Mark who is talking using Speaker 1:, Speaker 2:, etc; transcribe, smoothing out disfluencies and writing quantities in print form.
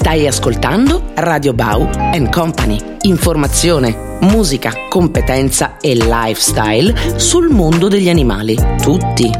Speaker 1: Stai ascoltando Radio Bau & Company. Informazione, musica, competenza e lifestyle sul mondo degli animali. Tutti